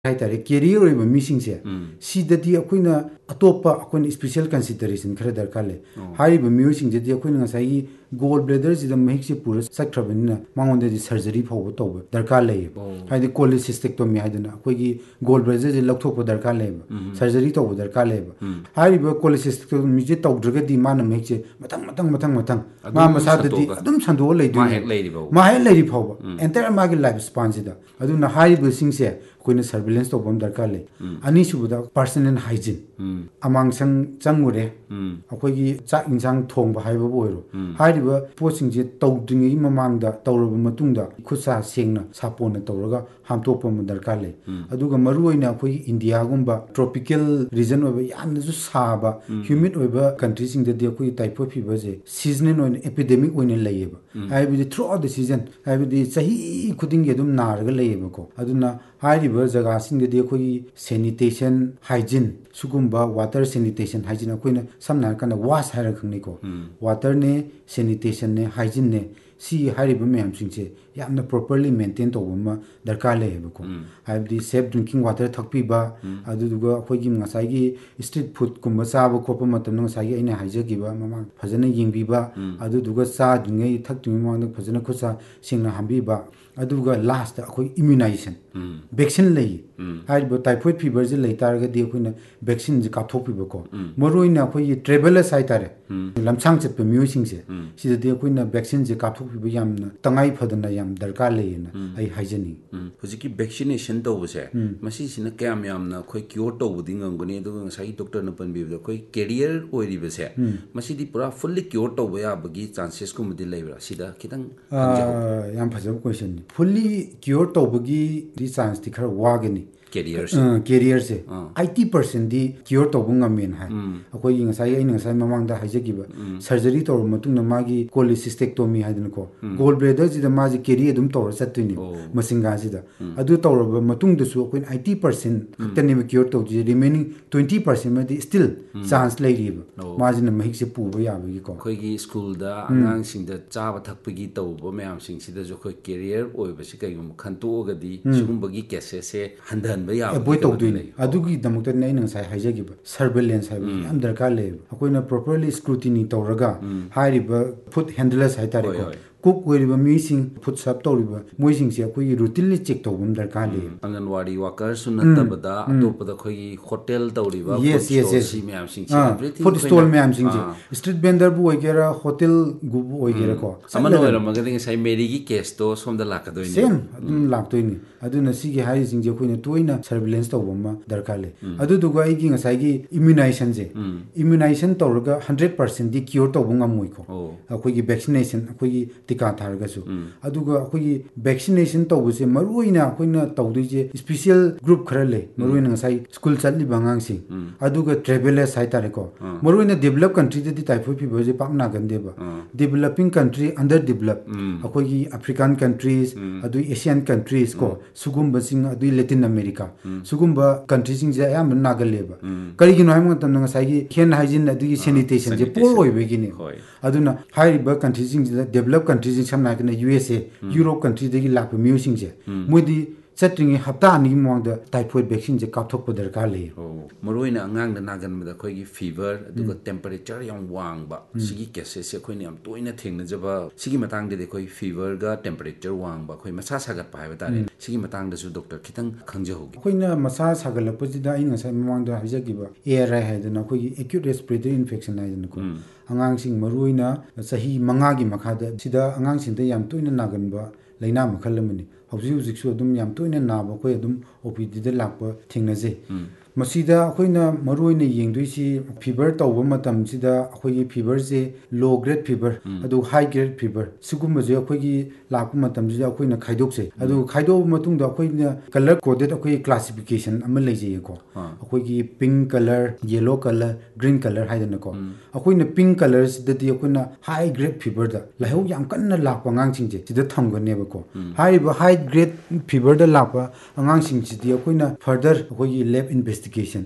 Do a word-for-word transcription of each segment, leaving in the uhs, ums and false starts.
हाइतारे career ओइबा मिसिंगसे सिददी अखोइना अतोपा अखोइना special consideration खरा दरकार ले हाइबा मियोसिंगजेदी अखोइना ngसाई गोल ब्लेडर जिदा महिकसे पुरा सक्थ्रबनिना मांगोंदेदी सर्जरी फावबो तौबो दरकार ले हाइदे कोलिसिस्टेक्टोमी हाइदना अखोइगी गोल ब्लेडर जे लौथोकबो दरकार ले सर्जरी तौबो दरकार ले हाइबा कोलिसिस्टेक्टोमी जे तौद्रगदी माना महिकसे मतंग मतंग मतंग मतंग मा मसाददी अदुम संदो लेदु मा हे लेरि फावबो एंटायर मागे लाइफ स्पान जिदा अदुना हाइबा सिंगसे कोई सर्विलेंस तो बम दरकार ले अनी सुबदा पर्सनल हाइजीन अमांग संग चंगुरे अखोगी चाक इंसांग थोंबा हाइबो बोइरो हाइरिबा पोसिंगजे तौद्रिंगी ममांगदा तौरबा मतुंगदा खुसा सेंगना सापोना तौरगा हामतोपा म दरकार ले अदुगा मरुओइना अखोगी इंडिया गुंबा ट्रॉपिकल रीजन ओइबा यामनसु साबा ह्यूमिड ओइबा कंट्री सिंगददी अखोगी टाइफॉइड फीवर जे सीजनल ओइन एपिडेमिक ओइन लेयेबा हाइबि थ्रू आउट द सीजन हाइबि सही खुदिंगे अदुम नारगा लेयेबको अदुना हाइरिबा जगह सिंगददी अखोगी sanitation hygiene सुगुंबा water sanitation hygiene अखोइना समना कना वाश हाइरा खंगनिको वाटर ने सैनिटेशन ने हाइजीन ने सी हाइरिबा मैम सिंगसे यामना प्रॉपर्ली मेंटेन तौबमा दरकार लेबको हाइबदि safe drinking water थकपीबा अदुदुगा अखोइगी ngसाइगी street food कुंबा चाबा खोपा मतम ngसाइगी अइना हाइजगिबा ममा फजना यिंगबिबा अदुदुगा चादिङै थक्तिङै मांग फजना खुसा सिंगना हांबिबा अदुगा लास्ट अखोइ इम्यूनाइजेशन वैक्सीन लई हाइबो टाइफॉइड फीवर जे लई तारगदि अखोइना वैक्सीन जे काथोकपिबको मरोइना अखोइ ट्रेवलर्स हाइतारे लमसांग चतप म्यूसिंगसे सिददि अखोइना वैक्सीन जे काथोकपिबो यामना तंगाई फदना याम दरकार लेना आई हाइजनी हुजिकी वैक्सीनेशन तौबसे मसीसिना कयाम यामना अखोइ क्योर तौबदि ngangani अदुगा ngसाइ डॉक्टर न पनबिबदा अखोइ कैरियर ओइरिबसे मसीदि पुरा फुल्ली क्योर तौबा याबगी चांसेस कुमदि लेबरा सिदा खितंग खंजाउ याम फजब क्वेश्चन फुल्ली क्योर तौबगी दि चांस दि खरा वागनी कैरियर से कैरियर से eighty percent दी क्योर तौबो ngamenn hai अखोइ ngसाइ अइ ngसाइ ममांगदा हाइजगिबा सर्जरी तौर मतुंगना मागी कोलिसिस्टेक्टोमी हाइदन को गोल ब्लेडर जिदा माजी कैरियर दुम तौर चत्तुनी मसिंगा जिदा अदु तौरबा मतुंगदसु अखोइ eighty percent खतने में क्योर तौजी रिमेनिंग twenty percent में दी स्टिल चांस लेरिबा माजिना महिकसे पुबा याबगी को अखोइगी स्कूल दा अंगांग सिंगदा चाबा थकपगी तौबो मैम सिंग सिदा जो अखोइ कैरियर ओइबसि कइगुम खंतोगदी सुगुंबगी केसेस से हंधन अबोय तौदुनी अदुगी दमक्ता नै नंसाइ हाइजगिबा सर्वेलेंस हाइबा याम दरकार ले अखोइना प्रॉपर्ली स्क्रूटिनी तौरगा हाइरिबा फूड हैंडलर्स हाइतारे को कुक ओइरिबा मीसिंग फूड सर्व तौरिबा मोइसिंगसे अखोइ रूटीनली चेक तौबम दरकार ले anganwadi worker सुनतबदा अतोपदा अखोइ hotel तौरिबा yes yes yes ma'am सिंगसे everything food stall ma'am सिंगसे street vendor बु ओइगेरा होटल गुबु ओइगेरा को अमन ओइरमगदि ngसाइ मेरीगी केस तो सोमदा लाकदोइनी सेम अदुम लाकदोइनी अदुना सिगी हाइ सिंगजे अखोइना तोइना सर्विलेंस तौबमा दरकार ले अदुदुगा आइगी ngसाइगी इम्यूनाइजेशन जे इम्यूनाइजेशन तौरगा one hundred percent दी क्योर तौबो ngमोइको अखोइगी वैक्सीनेशन अखोइगी टिका थारगसु अदुगा अखोइगी vaccination तौबसे मरुइना अखोइना तौदुइजे special group खरा ले मरुइना ngसाइ स्कूल चलली बांगांगसि अदुगा ट्रेवलर्स हाइतारेको मरुइना डेवलप कंट्री दि typhoid fever जे पाकना गंदेबा developing country under develop अखोइगी African countries अदु एशियन कंट्रीज को सुगुंबसिंग अदु लैटिन अमेरिका सुगुंबा कंट्रीसिंग जे याम नागलेबा करिगिनो हाइम तम ngसाइगी हेन हाइजीन अदुगी सैनिटेशन जे पोर ओइबेगिनि अदुना हाइरिबा कंट्रीसिंग जे डेवलप कंट्रीज समना कने यूएसए यूरोप कंट्री दगी लाप म्यूसिंग जे मोदी चट्रिंग हप्ता अनि मोंगदा टाइफॉइड वैक्सीन जे काथोक दरकार ले मरोइना अंगांग दा नागनबदा खोइगी फीवर अदुगा टेंपरेचर याम वांगबा सिगी केसेस से खोइने याम तोइना थेंगनजबा सिगी मतंग दे खोइ फीवर गा टेंपरेचर वांगबा खोइ मसा सागत पाइबा तारे सिगी मतंग दसु डॉक्टर खितंग खंजहोगी खोइना मसा सागलपजिदा इन ngसाइ ममांगदा हाइजगिबा एआर आई हाइदना खोइगी एक्यूट रेस्पिरेटरी इन्फेक्शन हाइदना को अंगांगसिंग मरुइना सही मंगागी मखादा सिदा अंगांगसिंदा याम तोइना नागनबा लैना मखलमनि हौजि हुजिकसु अदुम याम तोइना नाबा खोइ अदुम ओपीडी दा लाकपा थेंगनजे मसीदा अखोइना मरुइना येंगदुइसि फीवर तौबा मतम सिदा अखोइगी फीवर जे लो ग्रेड फीवर अदु हाई ग्रेड फीवर सिगुम जे अखोइगी लाकपा मतम जे अखोइना खाइदोकसे अदु खाइदो मतुंगदा अखोइना कलर कोडेड अखोइ क्लासिफिकेशन अमा लेजेको अखोइगी pink colour yellow colour green colour हाइदनको अखोइना pink colour सिददि अखोइना high grade fever दा लाहौ याम कन्ना लाकपा ngang जे सिदा थंगनेबको हाइबा हाई ग्रेड फीवर दा लाकपा ngang सिंग सिदि अखोइना further अखोइगी lab invest investigation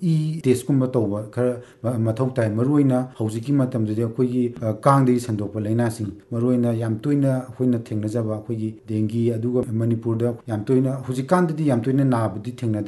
e test kumba tawba khara mathau tai maruina hojiki matam de akhoi kang de sandokpa laina sing maruina yam toina akhoi na thengna jaba akhoi dengue aduga manipur da yam toina hojikan de yam toina na budi thengna